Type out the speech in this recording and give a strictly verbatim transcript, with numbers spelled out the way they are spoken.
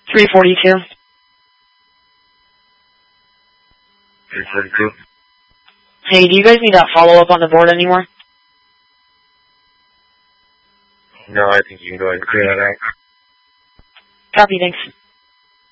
three forty-two. three forty-two. Hey, do you guys need that follow-up on the board anymore? No, I think you can go ahead and clear that out. Copy, thanks.